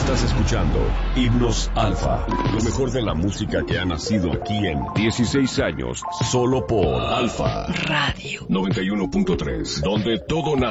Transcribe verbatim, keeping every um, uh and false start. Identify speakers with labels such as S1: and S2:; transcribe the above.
S1: Estás escuchando Himnos Alfa, lo mejor de la música que ha nacido aquí en dieciséis años, solo por Alfa
S2: Radio
S1: noventa y uno punto tres, donde todo nace.